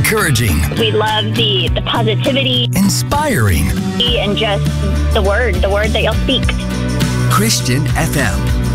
Encouraging. We love the positivity. Inspiring. And just the word that you'll speak. Christian FM.